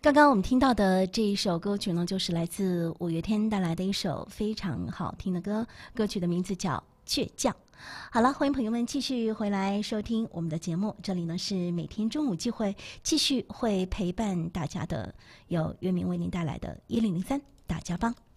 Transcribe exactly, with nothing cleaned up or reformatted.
刚刚我们听到的这一首歌曲呢，就是来自五月天带来的一首非常好听的歌，歌曲的名字叫《倔强》。好了，欢迎朋友们继续回来收听我们的节目，这里呢是每天中午就会继续会陪伴大家的，由岳明为您带来的一零零三大家帮。